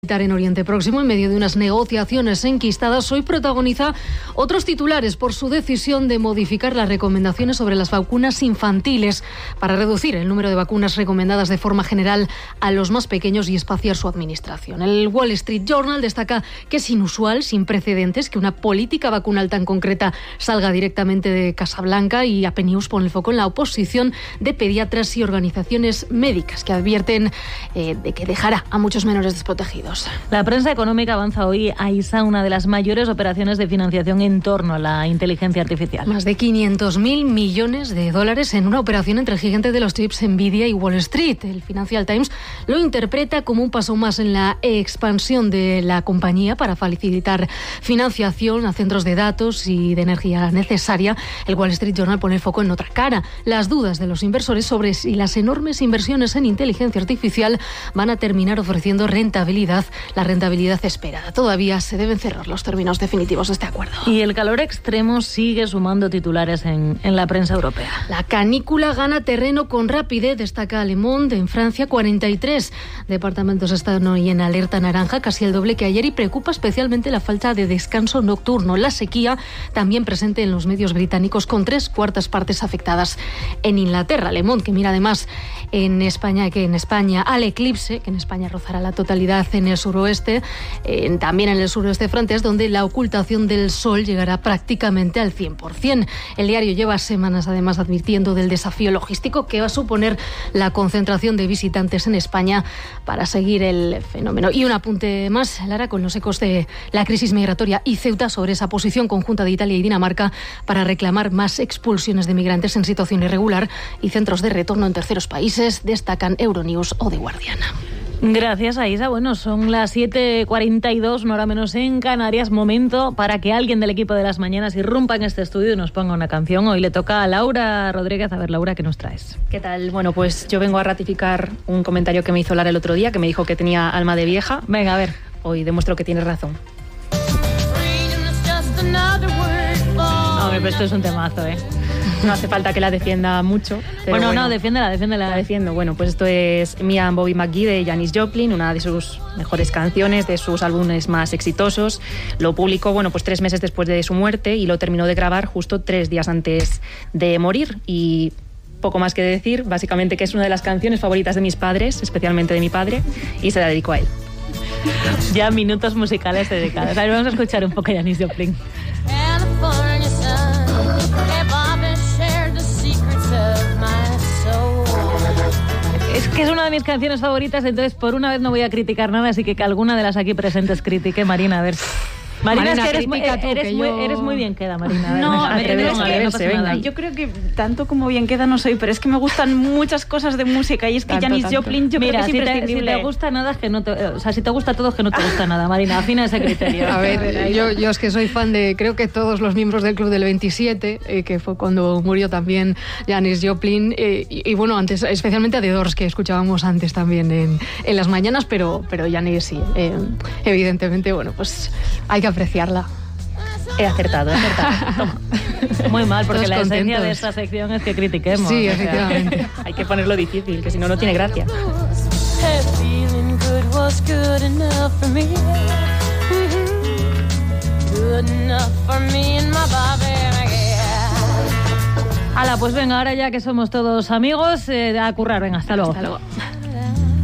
En Oriente Próximo, en medio de unas negociaciones enquistadas, hoy protagoniza otros titulares por su decisión de modificar las recomendaciones sobre las vacunas infantiles para reducir el número de vacunas recomendadas de forma general a los más pequeños y espaciar su administración. El Wall Street Journal destaca que es inusual, sin precedentes, que una política vacunal tan concreta salga directamente de Casa Blanca, y AP News pone el foco en la oposición de pediatras y organizaciones médicas que advierten de que dejará a muchos menores desprotegidos. La prensa económica avanza hoy a ISA, una de las mayores operaciones de financiación en torno a la inteligencia artificial. Más de 500.000 millones de dólares en una operación entre el gigante de los chips Nvidia y Wall Street. El Financial Times lo interpreta como un paso más en la expansión de la compañía para facilitar financiación a centros de datos y de energía necesaria. El Wall Street Journal pone el foco en otra cara: las dudas de los inversores sobre si las enormes inversiones en inteligencia artificial van a terminar ofreciendo la rentabilidad esperada. Todavía se deben cerrar los términos definitivos de este acuerdo. Y el calor extremo sigue sumando titulares en la prensa europea. La canícula gana terreno con rapidez, destaca Le Monde. En Francia, 43 departamentos están hoy en alerta naranja, casi el doble que ayer, y preocupa especialmente la falta de descanso nocturno. La sequía también presente en los medios británicos, con 3/4 partes afectadas en Inglaterra. Le Monde, que mira además en España al eclipse, que en España rozará la totalidad en el suroeste, también en el suroeste francés, donde la ocultación del sol llegará prácticamente al 100%. El diario lleva semanas además advirtiendo del desafío logístico que va a suponer la concentración de visitantes en España para seguir el fenómeno. Y un apunte más, Lara, con los ecos de la crisis migratoria y Ceuta sobre esa posición conjunta de Italia y Dinamarca para reclamar más expulsiones de migrantes en situación irregular y centros de retorno en terceros países, destacan Euronews o The Guardian. Gracias, Aisa. Bueno, son las 7:42, una hora menos en Canarias. Momento para que alguien del equipo de Las Mañanas irrumpa en este estudio y nos ponga una canción. Hoy le toca a Laura Rodríguez. A ver, Laura, ¿qué nos traes? ¿Qué tal? Bueno, pues yo vengo a ratificar un comentario que me hizo Lara el otro día, que me dijo que tenía alma de vieja. Venga, a ver. Hoy demuestro que tiene razón. Hombre, pero esto es un temazo, ¿eh? No hace falta que la defienda mucho. Pero bueno, no, defiéndela. La defiendo. Bueno, pues esto es Me and Bobby McGee de Janis Joplin, una de sus mejores canciones, de sus álbumes más exitosos. Lo publicó, bueno, pues 3 meses después de su muerte, y lo terminó de grabar justo 3 días antes de morir. Y poco más que decir, básicamente que es una de las canciones favoritas de mis padres, especialmente de mi padre, y se la dedico a él. Ya minutos musicales dedicados. A ver, vamos a escuchar un poco a Janis Joplin. Es que es una de mis canciones favoritas, entonces por una vez no voy a criticar nada, así que alguna de las aquí presentes critique. Marina, a ver. Marina, es que eres muy bien queda, Marina. Yo creo que tanto como bien queda no soy, pero es que me gustan muchas cosas de música, y es que Janis Joplin, yo creo que es imprescindible. Si te gusta nada, es que no te... O sea, si te gusta todo, es que no te gusta nada, Marina. Afina ese criterio. A ver, yo es que soy fan de, creo que todos los miembros del Club del 27, que fue cuando murió también Janis Joplin, y bueno, antes, especialmente a The Doors, que escuchábamos antes también en las mañanas, pero Janis sí, evidentemente, bueno, pues hay que apreciarla. He acertado. Toma. Muy mal, porque todos la contentos. esencia de esta sección es que critiquemos. Sí, efectivamente. Hay que ponerlo difícil, que si no, no tiene gracia. Hala, pues venga, ahora ya que somos todos amigos, a currar. Venga, hasta luego. Hasta luego.